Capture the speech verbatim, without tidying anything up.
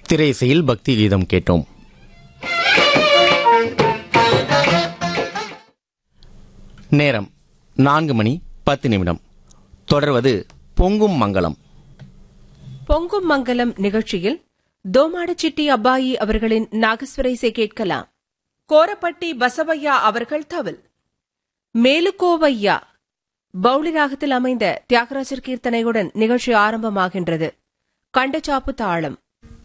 திரைசையில் பக்தி கீதம் கேட்டோம். நேரம் நான்கு மணி பத்து நிமிடம். தொடர்வது பொங்கும் மங்களம். பொங்கும் மங்கலம் நிகழ்ச்சியில் தோமாடச்சிட்டி அப்பாயி அவர்களின் நாகஸ்வர இசை கேட்கலாம். கோரப்பட்டி பசவையா அவர்கள் தவில், மேலுக்கோவையா பவுளி ராகத்தில் அமைந்த தியாகராஜர் கீர்த்தனையுடன் நிகழ்ச்சி ஆரம்பமாகின்றது. கண்டச்சாப்பு தாளம்.